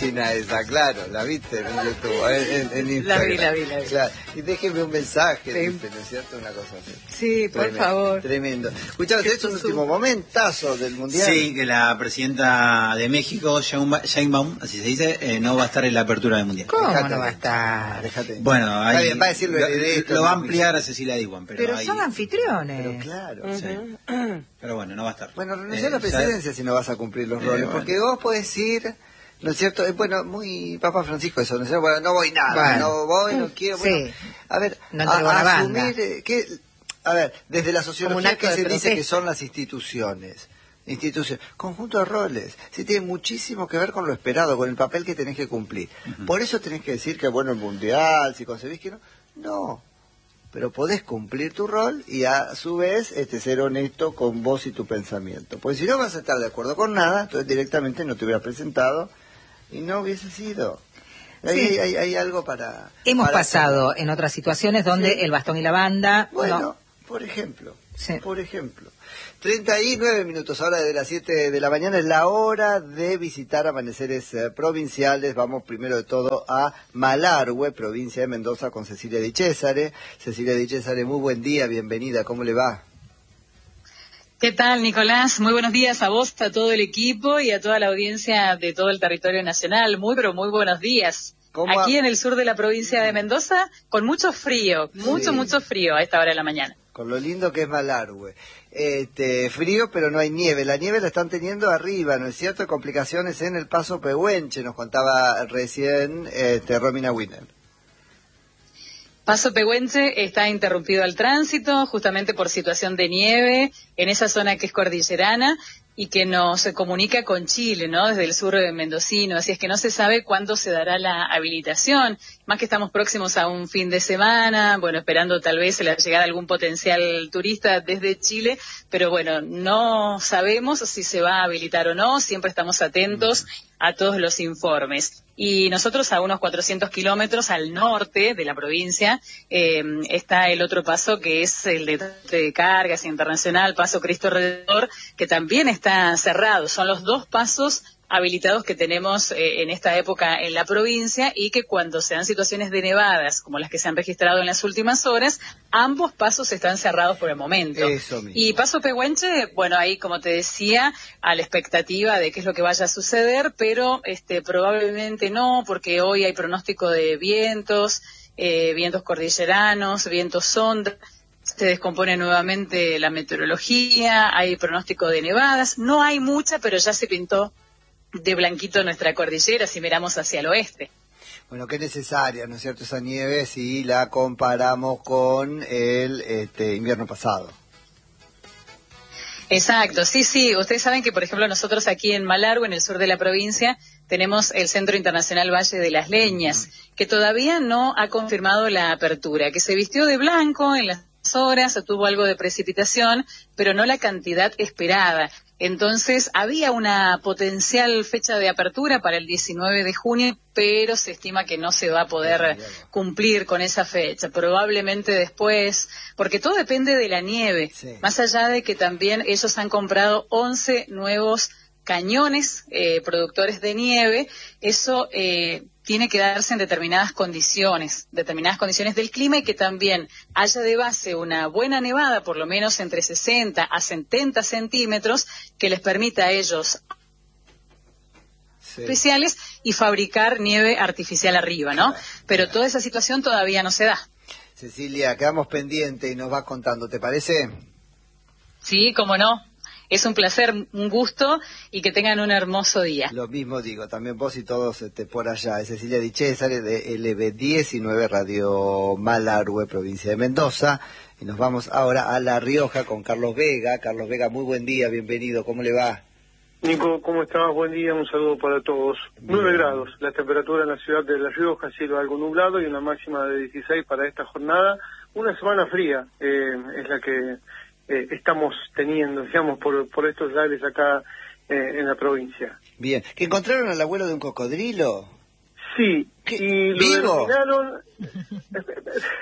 china esa, claro, la viste en YouTube, en Instagram. La vi. Claro. Y déjeme un mensaje, Sí. dice, ¿no es cierto? Una cosa así. Sí, por Tremendo, favor. Tremendo. Escuchá, este es un último momentazo del Mundial. Sí, que la presidenta de México, Sheinbaum, así se dice, no va a estar en la apertura del Mundial. ¿Cómo Dejate, no va a estar? Déjate. Bueno, Está ahí bien, va a decirlo de esto, lo va a ¿no? ampliar a Cecilia Diwan, Pero ahí, son anfitriones. Pero claro. sí. Pero bueno, no va a estar. Bueno, renuncia a la presidencia si no vas a cumplir los roles, bueno. porque vos podés ir, ¿no es cierto? Bueno, muy Papa Francisco eso, ¿no es cierto? Bueno, no voy nada, Bueno. no voy, no quiero. Bueno, Sí. a ver, No entregó la banda. asumir, a ver, desde la Como un sociología acto que de se dice protesta. que son las instituciones. Conjunto de roles, sí tiene muchísimo que ver con lo esperado, con el papel que tenés que cumplir. Por eso tenés que decir que bueno el mundial, si concebís que no, pero podés cumplir tu rol y a su vez ser honesto con vos y tu pensamiento. Porque si no vas a estar de acuerdo con nada, entonces directamente no te hubieras presentado y no hubiese sido. Ahí Sí. hay algo para... Hemos para pasado hacer. en otras situaciones donde Sí. el bastón y la banda... Bueno, no. por ejemplo, Sí. 39 minutos, ahora de las 7 de la mañana es la hora de visitar amaneceres provinciales. Vamos primero de todo a Malargüe, provincia de Mendoza, con Cecilia Di Cesare. Cecilia Di Cesare, muy buen día, bienvenida, ¿cómo le va? ¿Qué tal, Nicolás? Muy buenos días a vos, a todo el equipo y a toda la audiencia de todo el territorio nacional. Pero muy buenos días. Aquí en el sur de la provincia de Mendoza, con mucho frío, mucho frío a esta hora de la mañana. Con lo lindo que es Malargüe. Frío, pero no hay nieve. La nieve la están teniendo arriba, ¿no es cierto? Complicaciones en el Paso Pehuenche, nos contaba recién Romina Winner. Paso Pehuenche está interrumpido al tránsito justamente por situación de nieve en esa zona que es cordillerana y que nos comunica con Chile, ¿no? Desde el sur mendocino, así es que no se sabe cuándo se dará la habilitación, más que estamos próximos a un fin de semana, bueno, esperando tal vez la llegada de algún potencial turista desde Chile, pero bueno, no sabemos si se va a habilitar o no, siempre estamos atentos a todos los informes. Y nosotros a unos 400 kilómetros al norte de la provincia está el otro paso que es el de cargas internacional, Paso Cristo Redentor, que también está cerrado. Son los dos pasos habilitados que tenemos en esta época en la provincia y que cuando se dan situaciones de nevadas como las que se han registrado en las últimas horas, ambos pasos están cerrados por el momento. Eso mismo. Y Paso Pehuenche, bueno, ahí como te decía, a la expectativa de qué es lo que vaya a suceder, pero probablemente no, porque hoy hay pronóstico de vientos cordilleranos, vientos sonda. Se descompone nuevamente la meteorología, hay pronóstico de nevadas, no hay mucha, pero ya se pintó de blanquito nuestra cordillera si miramos hacia el oeste. Bueno, qué necesaria, ¿no es cierto?, esa nieve si la comparamos con el invierno pasado. Exacto, sí. Ustedes saben que, por ejemplo, nosotros aquí en Malargüe, en el sur de la provincia, tenemos el Centro Internacional Valle de las Leñas, que todavía no ha confirmado la apertura, que se vistió de blanco en las horas, tuvo algo de precipitación, pero no la cantidad esperada. Entonces, había una potencial fecha de apertura para el 19 de junio, pero se estima que no se va a poder cumplir con esa fecha. Probablemente después, porque todo depende de la nieve. Sí. Más allá de que también ellos han comprado 11 nuevos cañones productores de nieve, eso tiene que darse en determinadas condiciones del clima y que también haya de base una buena nevada, por lo menos entre 60 a 70 centímetros, que les permita a ellos especiales y fabricar nieve artificial arriba, ¿no? Pero toda esa situación todavía no se da. Cecilia, quedamos pendientes y nos vas contando, ¿te parece? Sí, cómo no. Es un placer, un gusto y que tengan un hermoso día. Lo mismo digo, también vos y todos por allá. Es Cecilia Di Cesare de LB19 Radio Malargüe, provincia de Mendoza. Y nos vamos ahora a La Rioja con Carlos Vega. Carlos Vega, muy buen día, bienvenido, ¿cómo le va? Nico, ¿cómo estás? Buen día, un saludo para todos. 9 grados, la temperatura en la ciudad de La Rioja, cielo algo nublado y una máxima de 16 para esta jornada. Una semana fría es la que estamos teniendo, digamos, por estos lares acá en la provincia. Bien, ¿que encontraron al abuelo de un cocodrilo? Sí, y lo ¿vivo? denominaron,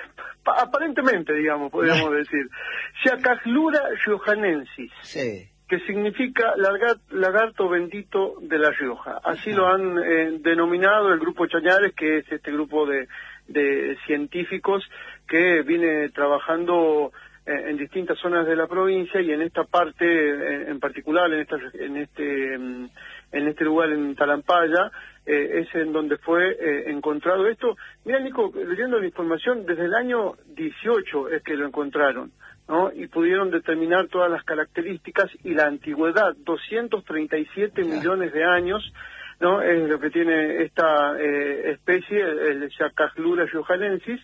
aparentemente, digamos, podríamos decir, Siacajlura johanensis. Sí. que significa lagarto bendito de La Rioja. Así lo han denominado el grupo Chañares, que es este grupo de científicos que viene trabajando en distintas zonas de la provincia, y en esta parte en particular, en este lugar en Talampaya, es en donde fue encontrado esto. Mira, Nico, leyendo la información, desde el año 18 es que lo encontraron, ¿no? Y pudieron determinar todas las características y la antigüedad, 237 millones de años, ¿no? Es lo que tiene esta especie, el Chacajlura riojanensis,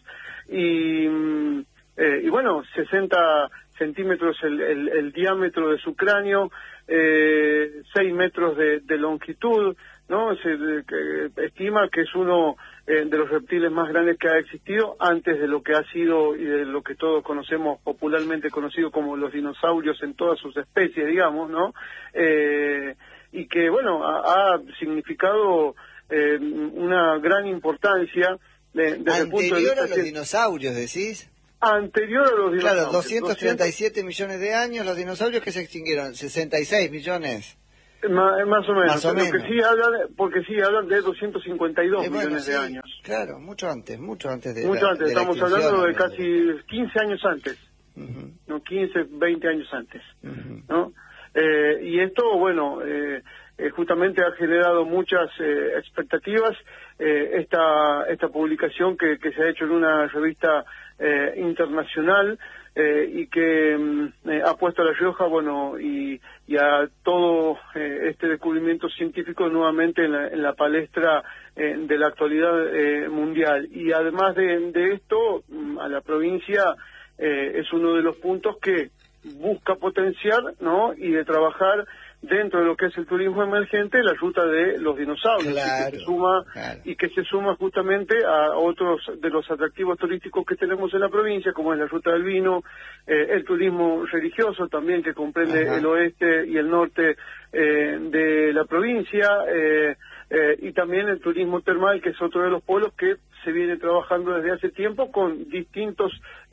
y bueno, 60 centímetros el diámetro de su cráneo, 6 metros de longitud, ¿no? Se estima que es uno de los reptiles más grandes que ha existido antes de lo que ha sido y de lo que todos conocemos, popularmente conocido como los dinosaurios en todas sus especies, digamos, ¿no? Y que, bueno, ha significado una gran importancia desde el punto de vista... ¿Anterior a los dinosaurios, decís? Anterior a los dinosaurios. Claro, 237 millones de años, los dinosaurios que se extinguieron, 66 millones. Más o menos. Más o menos. Porque sí hablan de 252 millones de años. Claro, mucho antes de Mucho antes, de estamos hablando de casi 15 años antes. Uh-huh. No, 15, 20 años antes. Uh-huh. ¿No? Y esto, bueno, justamente ha generado muchas expectativas. Esta publicación que se ha hecho en una revista internacional, y que ha puesto a La Rioja, bueno, y a todo este descubrimiento científico nuevamente en la palestra de la actualidad mundial. Y además de esto, a la provincia es uno de los puntos que busca potenciar, ¿no? Y de trabajar dentro de lo que es el turismo emergente, la ruta de los dinosaurios, claro, y que se suma justamente a otros de los atractivos turísticos que tenemos en la provincia, como es la ruta del vino, el turismo religioso también, que comprende el oeste y el norte de la provincia, y también el turismo termal, que es otro de los polos que se viene trabajando desde hace tiempo con distintos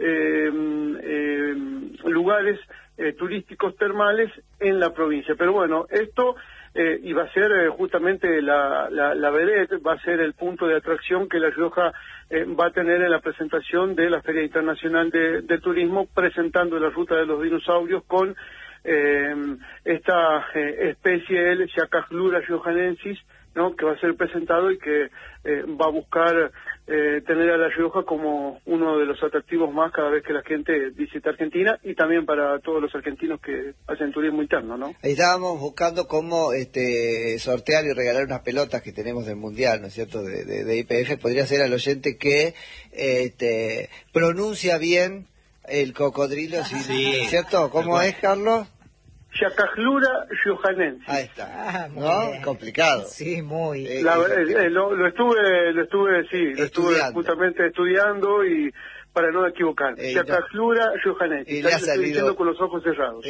lugares turísticos termales en la provincia. Pero bueno, esto y va a ser justamente la vedette, va a ser el punto de atracción que La Rioja va a tener en la presentación de la Feria Internacional de Turismo, presentando la ruta de los dinosaurios con esta especie, el Chacajlura riojanensis, ¿no? Que va a ser presentado y que va a buscar tener a La Rioja como uno de los atractivos más cada vez que la gente visita Argentina, y también para todos los argentinos que hacen turismo interno, ¿no? Ahí estábamos buscando cómo sortear y regalar unas pelotas que tenemos del Mundial, ¿no es cierto?, de IPF. Podría ser al oyente que pronuncia bien el cocodrilo, ¿cierto? ¿Cómo es, Carlos? Chacajlura riojanensis. Ahí está, ¿no? Bien. Complicado. Sí, muy. Lo estuve justamente estudiando y para no equivocarme. Chacajlura riojanensis. Y le ha salido diciendo con los ojos cerrados.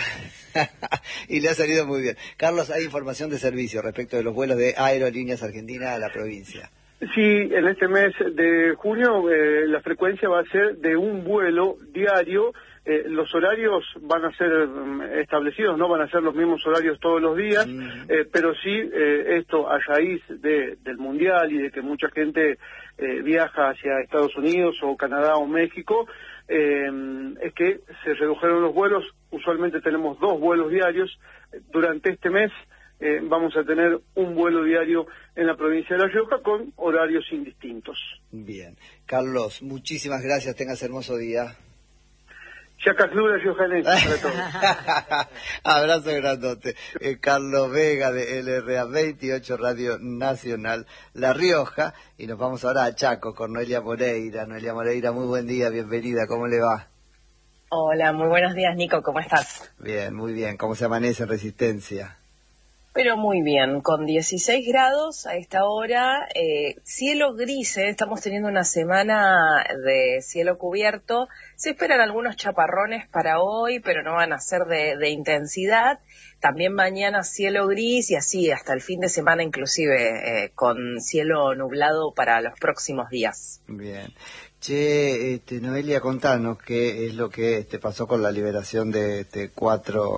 Y le ha salido muy bien. Carlos, hay información de servicio respecto de los vuelos de Aerolíneas Argentinas a la provincia. Sí, en este mes de junio la frecuencia va a ser de un vuelo diario. Los horarios van a ser establecidos, no van a ser los mismos horarios todos los días, pero sí esto a raíz del Mundial y de que mucha gente viaja hacia Estados Unidos o Canadá o México, es que se redujeron los vuelos. Usualmente tenemos 2 vuelos diarios. Durante este mes vamos a tener un vuelo diario en la provincia de La Rioja con horarios indistintos. Bien. Carlos, muchísimas gracias. Tengas hermoso día. Chacajlura riojanensis para todos. Abrazo grandote. Carlos Vega de LRA 28 Radio Nacional La Rioja. Y nos vamos ahora a Chaco con Noelia Moreira. Noelia Moreira, muy buen día, bienvenida. ¿Cómo le va? Hola, muy buenos días, Nico. ¿Cómo estás? Bien, muy bien. ¿Cómo se amanece en Resistencia? Pero muy bien, con 16 grados a esta hora, cielo gris, estamos teniendo una semana de cielo cubierto. Se esperan algunos chaparrones para hoy, pero no van a ser de intensidad. También mañana cielo gris y así hasta el fin de semana inclusive con cielo nublado para los próximos días. Bien. Che, Noelia, contanos qué es lo que pasó con la liberación de 4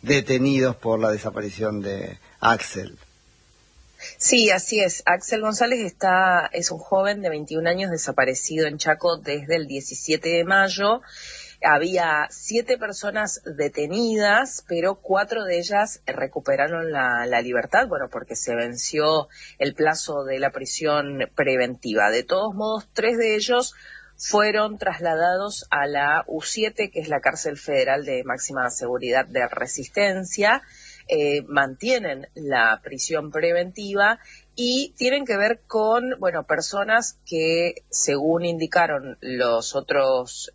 detenidos por la desaparición de Axel. Sí, así es. Axel González es un joven de 21 años desaparecido en Chaco desde el 17 de mayo. Había 7 personas detenidas, pero 4 de ellas recuperaron la libertad, bueno, porque se venció el plazo de la prisión preventiva. De todos modos, 3 de ellos fueron trasladados a la U7, que es la cárcel federal de máxima seguridad de Resistencia. Mantienen la prisión preventiva y tienen que ver con, bueno, personas que, según indicaron los otros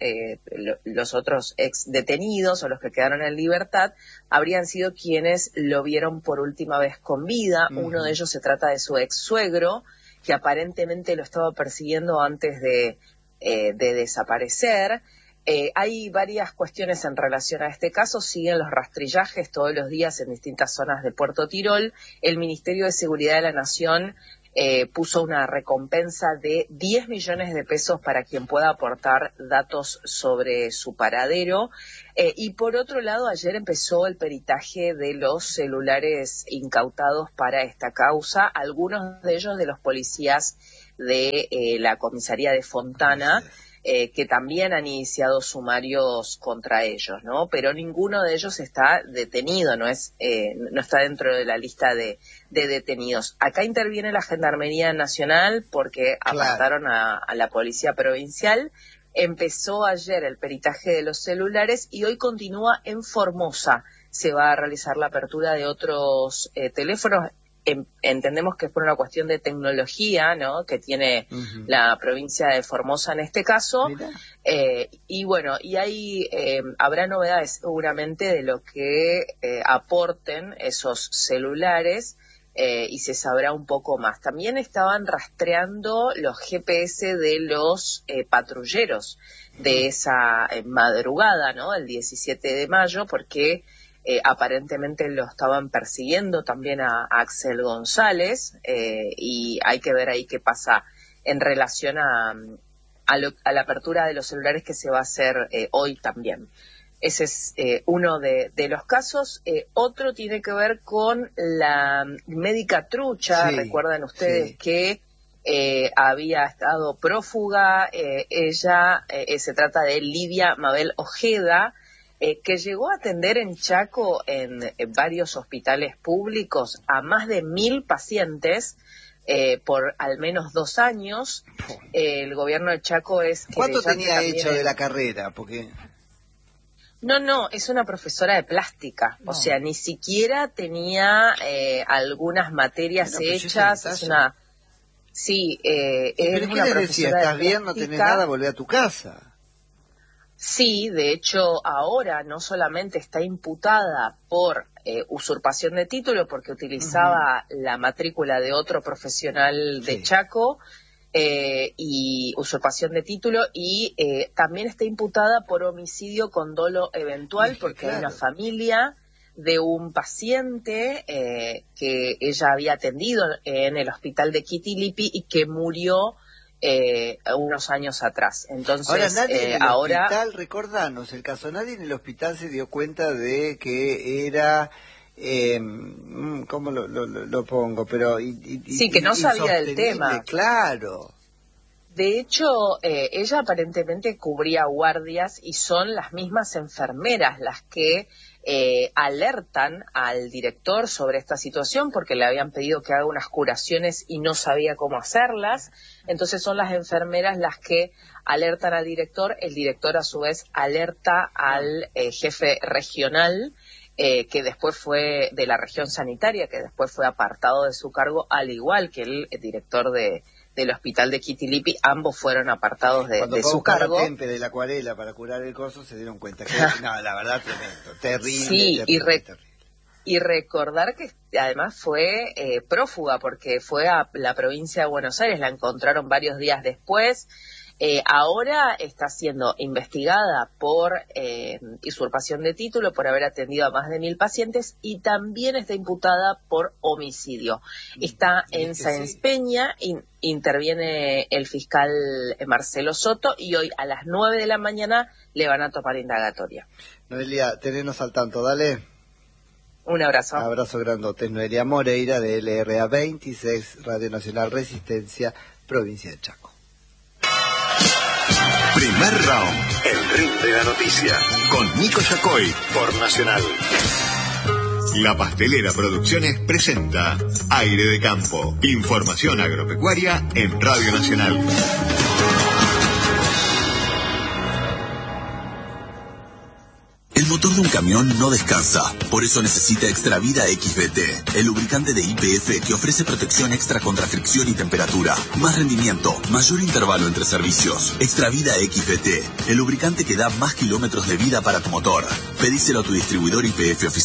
ex detenidos o los que quedaron en libertad, habrían sido quienes lo vieron por última vez con vida. Uno de ellos se trata de su ex suegro, que aparentemente lo estaba persiguiendo antes de desaparecer. Hay varias cuestiones en relación a este caso. Siguen los rastrillajes todos los días en distintas zonas de Puerto Tirol. El Ministerio de Seguridad de la Nación puso una recompensa de 10 millones de pesos para quien pueda aportar datos sobre su paradero. Y por otro lado, ayer empezó el peritaje de los celulares incautados para esta causa, algunos de ellos de los policías de la comisaría de Fontana, que también han iniciado sumarios contra ellos, ¿no? Pero ninguno de ellos está detenido, no está dentro de la lista de detenidos. Acá interviene la Gendarmería Nacional porque apartaron a la Policía Provincial. Empezó ayer el peritaje de los celulares y hoy continúa en Formosa. Se va a realizar la apertura de otros teléfonos. Entendemos que es por una cuestión de tecnología, ¿no?, que tiene la provincia de Formosa en este caso. Y bueno, y ahí habrá novedades seguramente de lo que aporten esos celulares y se sabrá un poco más. También estaban rastreando los GPS de los patrulleros de esa madrugada, ¿no?, el 17 de mayo, porque aparentemente lo estaban persiguiendo también a Axel González, y hay que ver ahí qué pasa en relación a la apertura de los celulares que se va a hacer hoy también. Ese es uno de los casos. Otro tiene que ver con la médica trucha. Sí, recuerdan ustedes que había estado prófuga. Ella se trata de Lidia Mabel Ojeda, que llegó a atender en Chaco en varios hospitales públicos a más de 1.000 pacientes por al menos 2 años. El gobierno de Chaco es... ¿Cuánto tenía hecho de la carrera? Porque... No, es una profesora de plástica, o sea, ni siquiera tenía algunas materias hechas. Es una... Sí, ¿pero qué les decía? ¿Estás bien, no tenés nada, volvé a tu casa? Sí, de hecho, ahora no solamente está imputada por usurpación de título, porque utilizaba la matrícula de otro profesional de Chaco, y usurpación de título, y también está imputada por homicidio con dolo eventual, porque hay una familia de un paciente que ella había atendido en el hospital de Quitilipi y que murió unos años atrás. Entonces, ahora nadie en el hospital, recordanos el caso, nadie en el hospital se dio cuenta de que era, ¿cómo lo pongo? Pero sí, que no sabía del tema. Claro. De hecho, ella aparentemente cubría guardias y son las mismas enfermeras las que alertan al director sobre esta situación porque le habían pedido que haga unas curaciones y no sabía cómo hacerlas. Entonces son las enfermeras las que alertan al director. El director a su vez alerta al jefe regional, que después fue de la región sanitaria, que después fue apartado de su cargo, al igual que el director del hospital de Quitilipi. Ambos fueron apartados de su cargo. Cuando Tempe de la acuarela para curar el coso, se dieron cuenta que no, la verdad, tremendo, terrible. Sí, terrible. Y recordar que además fue prófuga, porque fue a la provincia de Buenos Aires, la encontraron varios días después. Ahora está siendo investigada por usurpación de título, por haber atendido a más de 1.000 pacientes, y también está imputada por homicidio. Está en Sáenz Peña, interviene el fiscal Marcelo Soto, y hoy a las 9 de la mañana le van a tomar indagatoria. Noelia, tenenos al tanto, dale. Un abrazo. Abrazo grandote. Noelia Moreira de LRA 26, Radio Nacional Resistencia, provincia de Chaco. Primer round, el ring de la noticia, con Nico Yacoy, por Nacional. La Pastelera Producciones presenta Aire de Campo. Información agropecuaria en Radio Nacional. El motor de un camión no descansa, por eso necesita Extravida XBT, el lubricante de YPF que ofrece protección extra contra fricción y temperatura, más rendimiento, mayor intervalo entre servicios. Extravida XBT, el lubricante que da más kilómetros de vida para tu motor. Pedíselo a tu distribuidor YPF oficial.